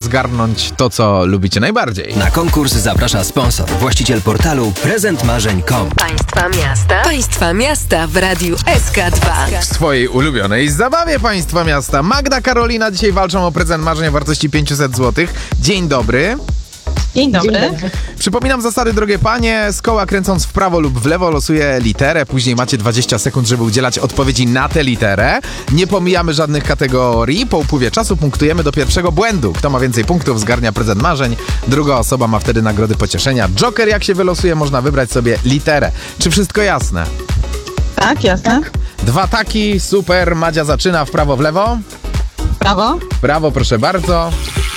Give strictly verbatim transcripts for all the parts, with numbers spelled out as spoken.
zgarnąć to, co lubicie najbardziej. Na konkurs zaprasza sponsor, właściciel portalu prezent marzeń kropka com. Państwa miasta. Państwa miasta w Radiu S K dwa. W swojej ulubionej zabawie Państwa miasta Magda, Karolina dzisiaj walczą o prezent marzeń o wartości pięćset złotych. Dzień dobry. Dzień dobry. Dzień dobry. Przypominam zasady, drogie panie. Z koła kręcąc w prawo lub w lewo losuje literę. Później macie dwadzieścia sekund, żeby udzielać odpowiedzi na tę literę. Nie pomijamy żadnych kategorii. Po upływie czasu punktujemy do pierwszego błędu. Kto ma więcej punktów, zgarnia prezent marzeń. Druga osoba ma wtedy nagrody pocieszenia. Joker, jak się wylosuje, można wybrać sobie literę. Czy wszystko jasne? Tak, jasne. Tak. Dwa taki, super. Madzia zaczyna w prawo, w lewo. Prawo. Prawo, proszę bardzo.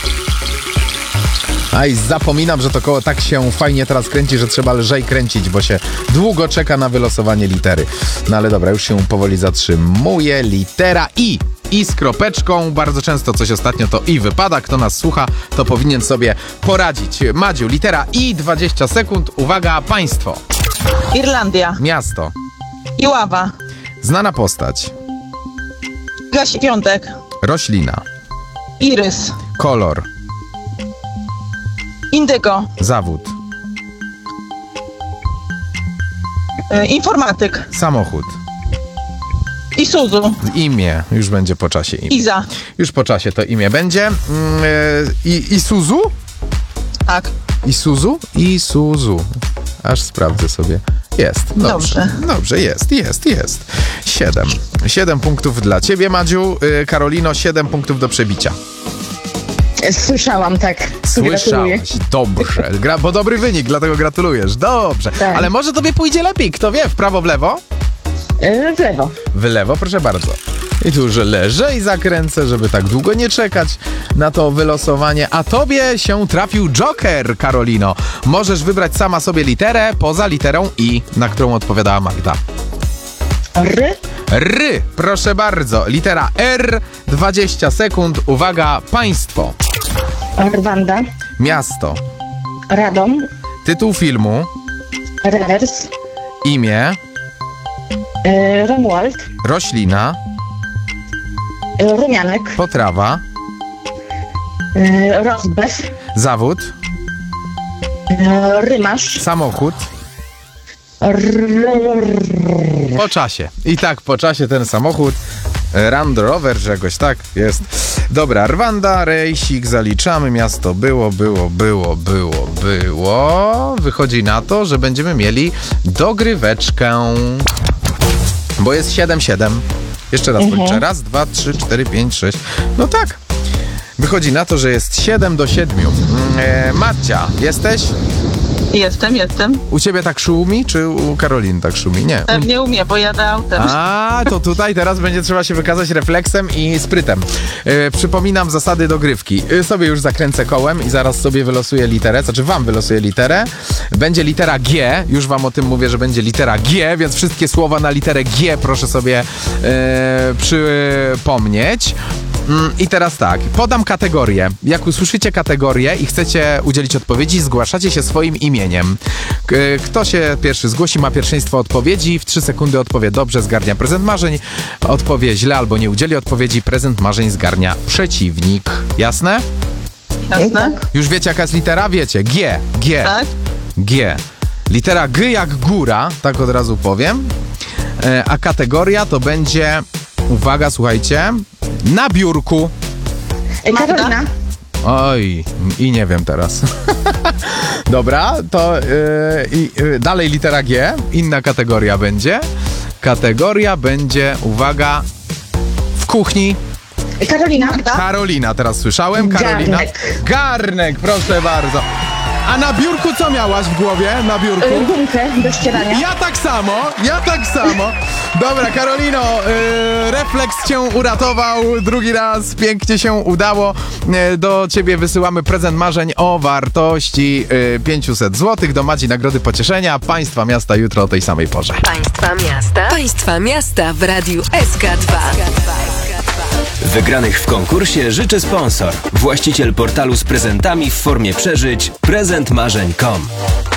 A i zapominam, że to koło tak się fajnie teraz kręci, że trzeba lżej kręcić, bo się długo czeka na wylosowanie litery. No ale dobra, już się powoli zatrzymuje. Litera I. I z kropeczką. Bardzo często coś ostatnio to I wypada. Kto nas słucha, to powinien sobie poradzić. Madziu, litera I, dwadzieścia sekund. Uwaga, państwo. Irlandia. Miasto. Iława. Znana postać. Iga Świątek. Roślina. Irys. Kolor. Indygo. Zawód. Y, informatyk. Samochód. Isuzu. Imię. Już będzie po czasie imię. Iza. Już po czasie to imię będzie. Yy, Isuzu? Tak. Isuzu? Isuzu. Aż sprawdzę sobie. Jest. Dobrze. Dobrze. Dobrze, jest, jest, jest. Siedem. Siedem punktów dla ciebie, Madziu. Yy, Karolino, siedem punktów do przebicia. Słyszałam, tak. Słyszałaś. Dobrze. Gra, bo dobry wynik, dlatego gratulujesz. Dobrze. Tak. Ale może tobie pójdzie lepiej. Kto wie? W prawo, w lewo? Yy, w lewo. W lewo, proszę bardzo. I tu już leżę i zakręcę, żeby tak długo nie czekać na to wylosowanie. A tobie się trafił Joker, Karolino. Możesz wybrać sama sobie literę poza literą I, na którą odpowiadała Magda. R. R. Proszę bardzo. Litera R. dwadzieścia sekund. Uwaga, państwo. Rwanda. Miasto. Radom. Tytuł filmu. Rewers. Imię. Yy, Romuald. Roślina. Yy, rumianek. Potrawa. Yy, rozbew. Zawód. Yy, rymarz. Samochód. R. Po czasie. I tak po czasie ten samochód. Land Rover, że jakoś tak jest. Dobra, Rwanda, rejsik zaliczamy. Miasto było, było, było, było, było. Wychodzi na to, że będziemy mieli dogryweczkę. Bo jest siedem siedem. Jeszcze raz Mhm. policzę. Raz, dwa, trzy, cztery, pięć, sześć. No tak. Wychodzi na to, że jest siedem do siedmiu. Eee, Madzia, jesteś? Jestem, jestem. U ciebie tak szumi, czy u Karoliny tak szumi? Nie. Pewnie umie, bo jadę autem. A, to tutaj teraz będzie trzeba się wykazać refleksem i sprytem. Yy, przypominam zasady dogrywki. Yy, sobie już zakręcę kołem i zaraz sobie wylosuję literę, znaczy wam wylosuję literę. Będzie litera G, już wam o tym mówię, że będzie litera G, więc wszystkie słowa na literę G proszę sobie yy, przypomnieć. I teraz tak, podam kategorię. Jak usłyszycie kategorię i chcecie udzielić odpowiedzi, zgłaszacie się swoim imieniem. Kto się pierwszy zgłosi, ma pierwszeństwo odpowiedzi. W trzy sekundy odpowie dobrze, zgarnia prezent marzeń. Odpowie źle albo nie udzieli odpowiedzi, prezent marzeń zgarnia przeciwnik. Jasne? Jasne? Już wiecie, jaka jest litera? Wiecie. G. G. Tak? G. Litera G jak góra, tak od razu powiem. A kategoria to będzie, uwaga, słuchajcie, na biurku. Yy, Karolina. Oj, i nie wiem teraz. Dobra, to yy, yy, dalej litera G. Inna kategoria będzie. Kategoria będzie, uwaga, w kuchni. Karolina. Karolina, teraz słyszałem. Karolina. Garnek. Garnek, proszę bardzo. A na biurku co miałaś w głowie? Na biurku? Yy, gumkę do ścierania. Ja tak samo, ja tak samo. Dobra, Karolino, yy, refleks cię uratował, drugi raz pięknie się udało. Yy, do ciebie wysyłamy prezent marzeń o wartości yy, pięćset złotych. Do Madzi nagrody pocieszenia. Państwa miasta jutro o tej samej porze. Państwa miasta. Państwa miasta w Radiu S K dwa. Wygranych w konkursie życzy sponsor, właściciel portalu z prezentami w formie przeżyć prezent marzeń kropka com.